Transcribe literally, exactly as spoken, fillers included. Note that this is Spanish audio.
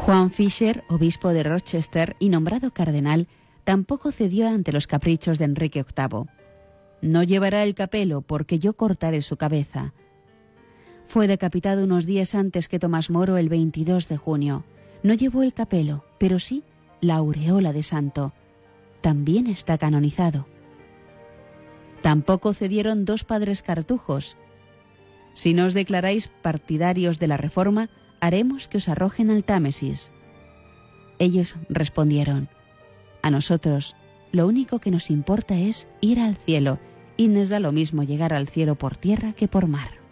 Juan Fisher, obispo de Rochester y nombrado cardenal, tampoco cedió ante los caprichos de Enrique octavo. No llevará el capelo, porque yo cortaré su cabeza. Fue decapitado unos días antes que Tomás Moro, el veintidós de junio. No llevó el capelo, pero sí la aureola de santo. También está canonizado. Tampoco cedieron dos padres cartujos. Si no os declaráis partidarios de la Reforma, haremos que os arrojen al Támesis. Ellos respondieron: a nosotros lo único que nos importa es ir al cielo, y nos da lo mismo llegar al cielo por tierra que por mar.